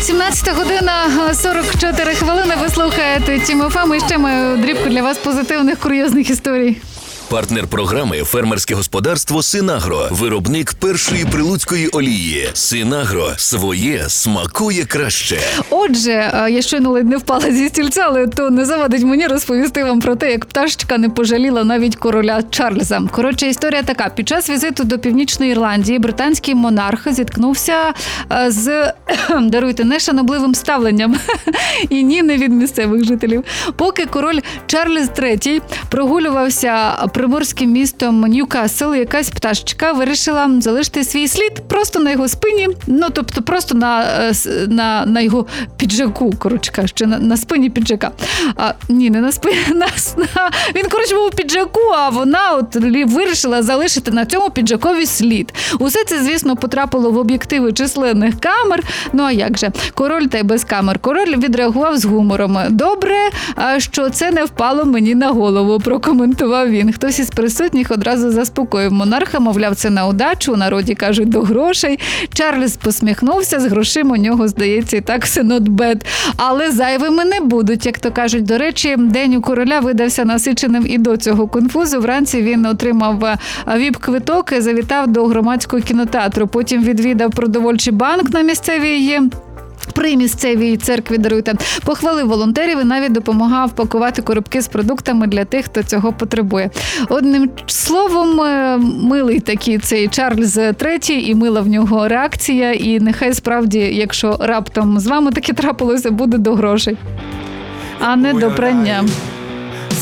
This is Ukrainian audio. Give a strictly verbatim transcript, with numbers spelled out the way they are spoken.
сімнадцята година, сорок чотири хвилини. Ви слухаєте Тім еф ем. І ще маю дрібку для вас позитивних курйозних історій. Партнер програми «Фермерське господарство Синагро». Виробник першої прилуцької олії. Синагро. Своє смакує краще. Отже, я щойно ледь не впала зі стільця, але то не завадить мені розповісти вам про те, як пташечка не пожаліла навіть короля Чарльза. Коротше, історія така. Під час візиту до Північної Ірландії британський монарх зіткнувся з, даруйте, нешанобливим ставленням. І ні, не від місцевих жителів. Поки король Чарльз третій прогулювався приморським містом Ньюкасл, якась пташечка вирішила залишити свій слід просто на його спині, ну, тобто просто на, на, на його піджаку, коротше кажучи, на, на спині піджака. А, ні, не на спині, на, на, він, коротше, був у піджаку, а вона от вирішила залишити на цьому піджакові слід. Усе це, звісно, потрапило в об'єктиви численних камер, ну а як же, король та й без камер. Король відреагував з гумором. Добре, що це не впало мені на голову, прокоментував він. Хтось із присутніх одразу заспокоїв монарха, мовляв, це на удачу, у народі кажуть, до грошей. Чарльз посміхнувся, з грошима у нього, здається, і так все not bad. Але зайвими не будуть, як то кажуть. До речі, день у короля видався насиченим і до цього конфузу. Вранці він отримав віп-квиток і завітав до громадського кінотеатру. Потім відвідав продовольчий банк на місцевій при місцевій церкві, даруйте, похвалив волонтерів і навіть допомагав пакувати коробки з продуктами для тих, хто цього потребує. Одним словом, милий такий цей Чарльз третій, і мила в нього реакція, і нехай справді, якщо раптом з вами таке трапилося, буде до грошей, а не до прання.